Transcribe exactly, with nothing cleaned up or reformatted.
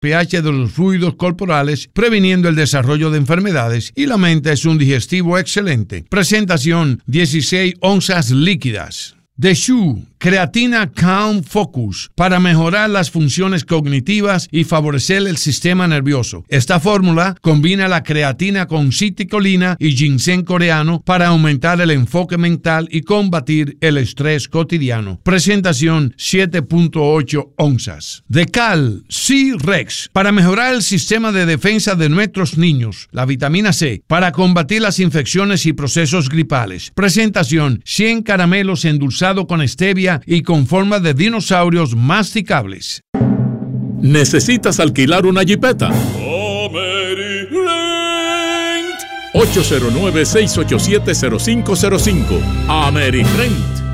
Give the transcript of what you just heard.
pH de los fluidos corporales, previniendo el desarrollo de enfermedades, y la menta es un digestivo excelente. Presentación: dieciséis onzas líquidas. The Shoe, creatina Calm Focus, para mejorar las funciones cognitivas y favorecer el sistema nervioso. Esta fórmula combina la creatina con citicolina y ginseng coreano para aumentar el enfoque mental y combatir el estrés cotidiano. Presentación: siete punto ocho onzas. The Cal C-Rex, para mejorar el sistema de defensa de nuestros niños. La vitamina C, para combatir las infecciones y procesos gripales. Presentación: cien caramelos endulzados con stevia y con forma de dinosaurios masticables. ¿Necesitas alquilar una jipeta? ocho cero nueve, seis ocho siete, cero cinco cero cinco. AmeriRent.